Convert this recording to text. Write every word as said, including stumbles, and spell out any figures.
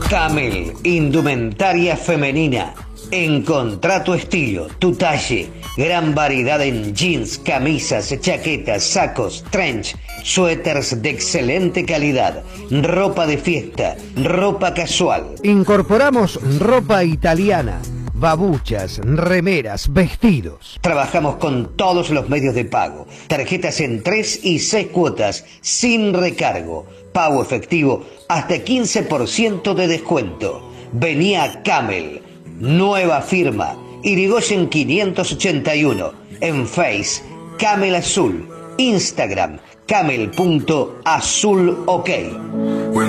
Camel, indumentaria femenina. Encontrá tu estilo, tu talle. Gran variedad en jeans, camisas, chaquetas, sacos, trench, suéteres de excelente calidad, ropa de fiesta, ropa casual. Incorporamos ropa italiana, babuchas, remeras, vestidos. Trabajamos con todos los medios de pago. Tarjetas en tres y seis cuotas, sin recargo. Pago efectivo hasta quince por ciento de descuento. Vení a Camel. Nueva firma. Irigoyen quinientos ochenta y uno. En Face, Camel Azul. Instagram, camel punto azul ok.